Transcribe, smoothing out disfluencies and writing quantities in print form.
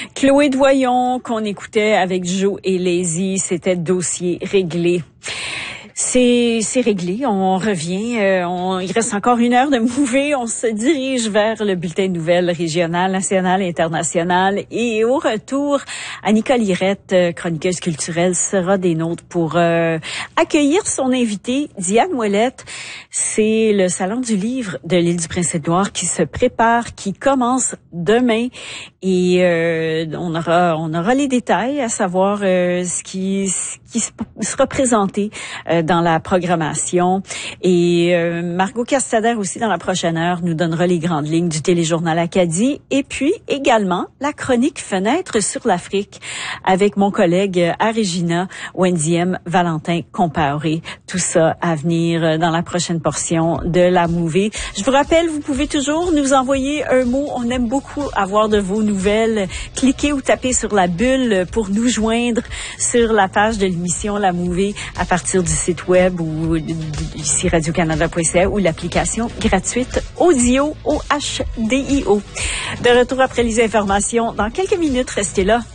Chloé Doyon qu'on écoutait avec Joe et Lazy, c'était dossier réglé. C'est réglé, on revient, il reste encore 1 heure de Mouvé, on se dirige vers le bulletin de nouvelles régional, national et international et au retour, Annika Lirette, chroniqueuse culturelle, sera des nôtres pour accueillir son invité, Diane Ouellette. C'est le Salon du livre de l'île du Prince-Édouard qui se prépare, qui commence demain et on aura les détails, à savoir ce qui sera présenté dans la programmation. Et Margot Castader aussi, dans la prochaine heure, nous donnera les grandes lignes du téléjournal Acadie. Et puis également la chronique Fenêtre sur l'Afrique avec mon collègue à Regina, Wendiem Valentin Compaoré. Tout ça à venir dans la prochaine portion de la Mouvée. Je vous rappelle, vous pouvez toujours nous envoyer un mot. On aime beaucoup avoir de vos nouvelles. Cliquez ou tapez sur la bulle pour nous joindre sur la page de l'émission La Mouvée à partir du site web ou ici radiocanada.ca ou l'application gratuite Audio OHDIO. De retour après les informations dans quelques minutes. Restez là.